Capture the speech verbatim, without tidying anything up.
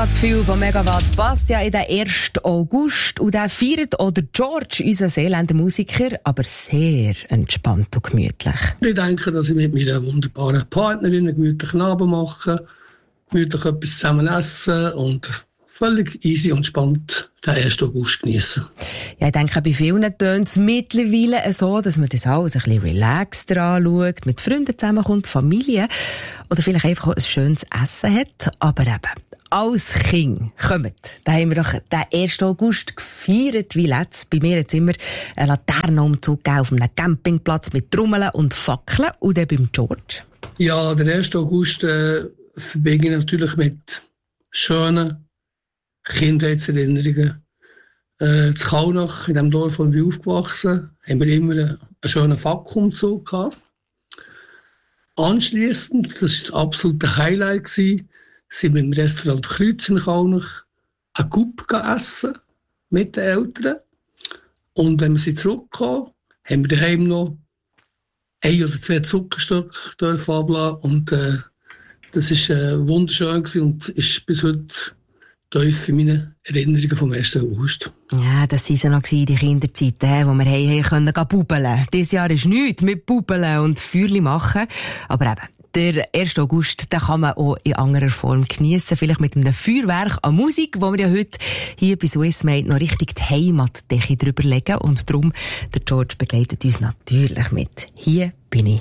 Heimatgefühl von Megawatt passt ja in den ersten August und den feiert auch der George, unser Seeländer Musiker, aber sehr entspannt und gemütlich. Ich denke, dass ich mit meiner wunderbaren Partnerin einen gemütlichen Abend mache, gemütlich etwas zusammen essen und völlig easy und entspannt den ersten August genießen. Ja, ich denke, bei vielen tönt es mittlerweile so, dass man das alles ein bisschen relaxter anschaut, mit Freunden zusammenkommt, Familie oder vielleicht einfach auch ein schönes Essen hat. Aber eben, als Kind kommt, da haben wir doch den ersten August gefeiert, wie letztes. Bei mir jetzt immer einen Laternenumzug auf einem Campingplatz mit Trommeln und Fackeln und dann beim George. Ja, der ersten August äh, verbinde ich natürlich mit schönen Kindheitserinnerungen. Äh, in Kaunach, in dem Dorf, wo ich aufgewachsen bin, haben wir immer einen, einen schönen Fackelumzug gehabt. Anschliessend, das war das absolute Highlight, gewesen, sind wir im Restaurant Kreuz in Kaunach eine Coupe essen mit den Eltern. Und wenn wir sie zurückkamen, haben wir daheim noch ein oder zwei Zuckerstücke dürfen ablassen. Und äh, das war äh, wunderschön gewesen und ist bis heute tief in meinen Erinnerungen vom ersten August. Ja, das waren so noch die Kinderzeiten, wo wir haben können bubeln. Dieses Jahr ist nichts mit bubeln und Feuerchen machen. Aber eben, der ersten August, den kann man auch in anderer Form geniessen. Vielleicht mit einem Feuerwerk an Musik, wo wir ja heute hier bei Swissmade noch richtig die Heimatdecke drüber legen. Und darum, der George begleitet uns natürlich mit. Hier bin ich.